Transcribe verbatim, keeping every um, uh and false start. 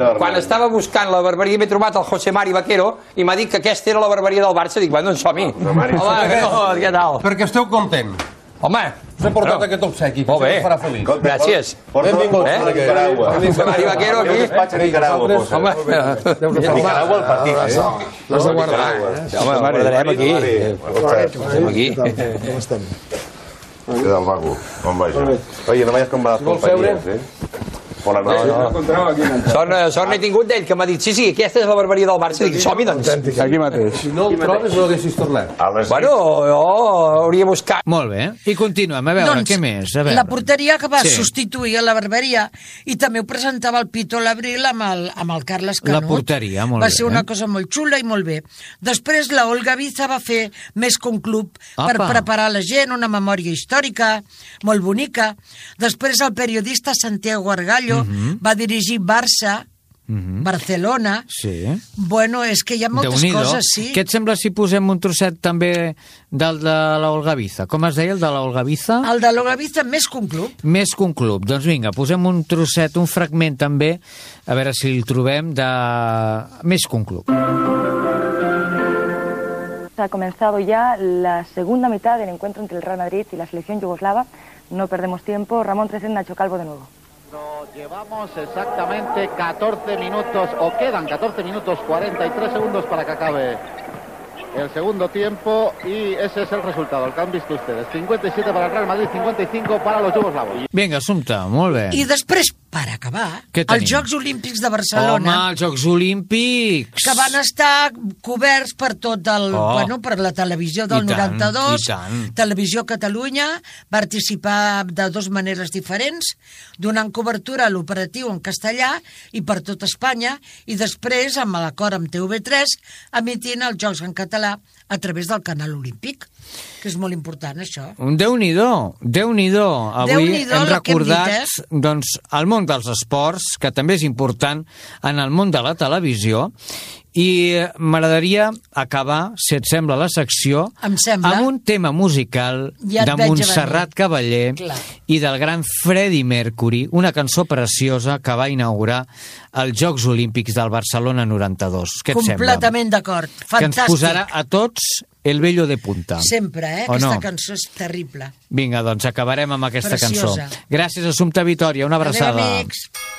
quan estava buscant la barberia m'he trobat el José Mari Vaquero i m'ha dit que aquesta era la barberia del Barça. Dic, bueno, doncs som-hi. Home, què tal? Perquè esteu content. Home, us he portat aquest obsequi, molt bé, farà feliç. Gràcies. Benvingut. José Mari Vaquero aquí. Home, Nicaragua el partit, eh? L'has de guardar. Home, guardarem aquí. Estem aquí. Com estem? Què del vago? Com vaja? Oye, no vayas con malas compañías, eh? Hola, no, no. Sort, sort n'he tingut d'ell, que m'ha dit, sí, sí, aquesta és la barberia del Barça. Dic, som-hi, doncs. Aquí mateix. Si no el trobes, no haguessis tornat. Bueno, jo hauria buscat... Molt bé. I continuem. A veure, doncs, què més? A veure. La porteria que va sí. substituir a la barberia i també ho presentava el Pito Labril amb el, amb el Carles Canut. La porteria, molt va bé. Va ser una cosa molt xula i molt bé. Després la Olga Biza va fer més que un club Apa. per preparar la gent, una memòria històrica molt bonica. Després el periodista Santiago Argallo Uh-huh. va dirigir Barça, uh-huh. Barcelona. Sí. Bueno, és que hi ha moltes coses, sí. Què et sembla si posem un trosset també del de l'Olga Biza? Com es deia, el de l'Olga Biza? El de l'Olga Biza, més que un club. Més que un club. Doncs vinga, posem un trosset, un fragment també, a veure si el trobem, de més que un club. Ha comenzado ya la segunda mitad del encuentro entre el Real Madrid y la selección yugoslava. No perdemos tiempo. Ramón Tresed, Nacho Calvo de nuevo. Llevamos exactamente catorce minutos, o quedan catorce minutos cuarenta y tres segundos para que acabe el segundo tiempo, y ese es el resultado, el que han visto ustedes. cincuenta y siete para el Real Madrid, cincuenta y cinco para los yugoslavos. Vinga, assumpte, molt bé. I després, per acabar, els Jocs Olímpics de Barcelona... Home, els Jocs Olímpics! Que van estar coberts per tot el... Oh. Bueno, per la televisió del I tant, noranta-dos, i tant. Televisió Catalunya, va participar de dues maneres diferents, donant cobertura a l'operatiu en castellà i per tot Espanya, i després, amb l'acord amb T V tres, emitint els Jocs en català a través del canal olímpic, que és molt important, això. Déu-n'hi-do, Déu-n'hi-do. Avui Déu-n'hi-do hem recordat hem dit, eh? doncs, el món dels esports, que també és important en el món de la televisió, i m'agradaria acabar, si et sembla, la secció amb un tema musical ja de Montserrat Cavaller Clar. i del gran Freddie Mercury, una cançó preciosa que va inaugurar els Jocs Olímpics del Barcelona noranta-dos. Què et sembla? Completament d'acord, fantàstic. Que ens posarà a tots el vello de punta. Sempre, eh? O Aquesta no? cançó és terrible. Vinga, doncs acabarem amb aquesta Preciosa. cançó. Gràcies, Assumpta Vitòria, una abraçada. Adéu, amics.